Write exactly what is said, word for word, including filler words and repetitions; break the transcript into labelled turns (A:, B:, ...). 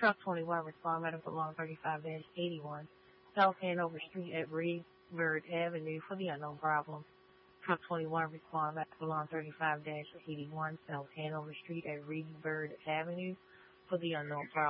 A: Truck twenty-one respond medical along thirty-five eighty-one South Hanover Street at Reedbird Avenue for the unknown problem. Truck twenty-one respond medical along thirty-five eighty-one South Hanover Street at Reedbird Avenue for the unknown problem.